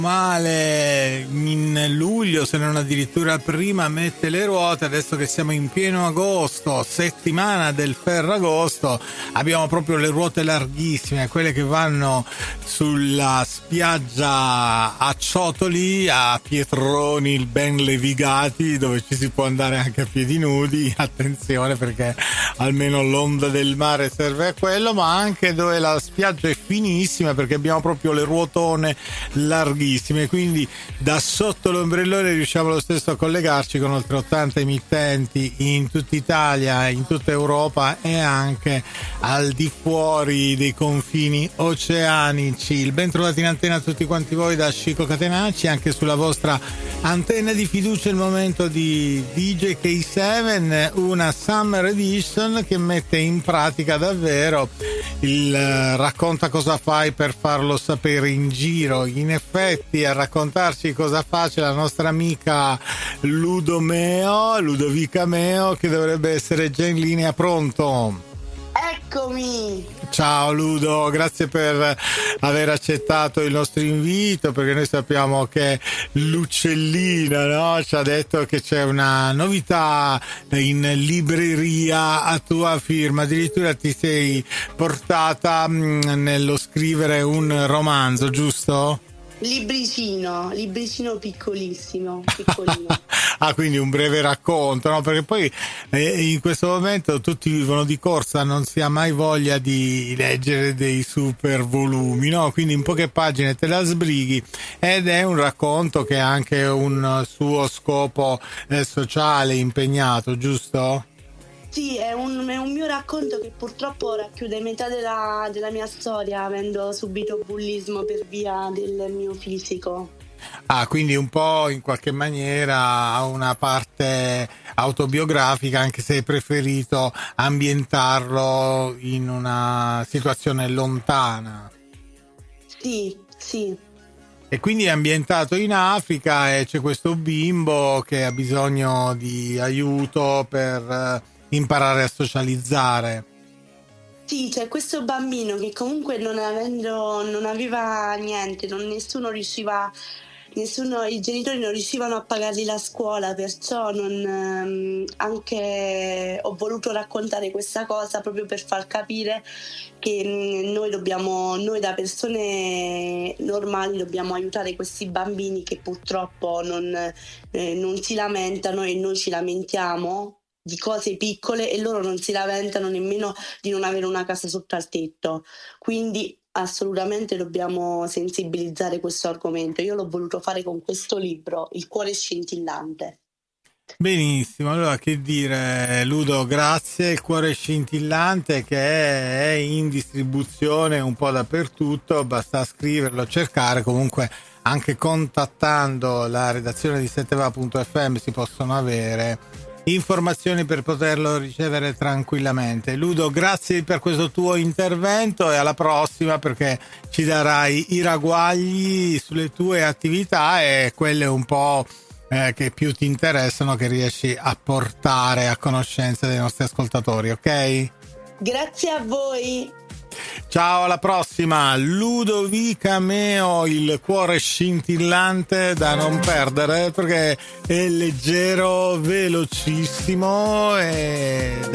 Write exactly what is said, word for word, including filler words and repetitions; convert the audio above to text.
male in luglio, se non addirittura prima, mette le ruote. Adesso che siamo in pieno agosto, settimana del Ferragosto, abbiamo proprio le ruote larghissime, quelle che vanno sulla spiaggia a Ciotoli, a Pietroni ben levigati, dove ci si può andare anche a piedi nudi. Attenzione, perché almeno l'onda del mare serve a quello, ma anche dove la spiaggia è finissima, perché abbiamo proprio le ruotone larghissime, quindi da sotto l'ombrellone riusciamo lo stesso a collegarci con oltre ottanta emittenti in tutta Italia, in tutta Europa e anche al di fuori dei confini oceanici. Il ben trovati in antenna a tutti quanti voi da Chico Catenacci, anche sulla vostra antenna di fiducia. Il momento di D J K sette, una Summer Edition che mette in pratica davvero il uh, racconta cosa fai per farlo sapere in giro. In effetti a raccontarci cosa fa c'è la nostra amica Ludomeo, Ludovica Meo, che dovrebbe essere già in linea. Pronto? Eccomi! Ciao Ludo, grazie per aver accettato il nostro invito, perché noi sappiamo che l'Uccellina, no, ci ha detto che c'è una novità in libreria a tua firma, addirittura ti sei portata mh, nello scrivere un romanzo, giusto? Libricino, libricino piccolissimo, piccolino. Ah, quindi un breve racconto, no? Perché poi eh, in questo momento tutti vivono di corsa, non si ha mai voglia di leggere dei super volumi, no? Quindi in poche pagine te la sbrighi, ed è un racconto che ha anche un suo scopo eh, sociale impegnato, giusto? Sì, è un, è un mio racconto che purtroppo racchiude metà della, della mia storia, avendo subito bullismo per via del mio fisico. Ah, quindi un po' in qualche maniera ha una parte autobiografica, anche se hai preferito ambientarlo in una situazione lontana. Sì, sì. E quindi è ambientato in Africa e c'è questo bimbo che ha bisogno di aiuto per imparare a socializzare. Sì, c'è questo bambino che comunque non avendo, non aveva niente, non, nessuno riusciva, nessuno, i genitori non riuscivano a pagargli la scuola, perciò non, ehm, anche ho voluto raccontare questa cosa proprio per far capire che mh, noi dobbiamo, noi da persone normali dobbiamo aiutare questi bambini che purtroppo non, eh, non si lamentano, e noi ci lamentiamo di cose piccole e loro non si lamentano nemmeno di non avere una casa sotto al tetto. Quindi assolutamente dobbiamo sensibilizzare questo argomento. Io l'ho voluto fare con questo libro, Il cuore scintillante. Benissimo, allora che dire Ludo, grazie. Il cuore scintillante, che è in distribuzione un po' dappertutto, basta scriverlo, cercare, comunque anche contattando la redazione di setteva punto effe emme si possono avere informazioni per poterlo ricevere tranquillamente. Ludo, grazie per questo tuo intervento e alla prossima, perché ci darai i ragguagli sulle tue attività e quelle un po' eh, che più ti interessano, che riesci a portare a conoscenza dei nostri ascoltatori, ok? Grazie a voi. Ciao, alla prossima. Ludovica Meo, il cuore scintillante da non perdere, perché è leggero, velocissimo e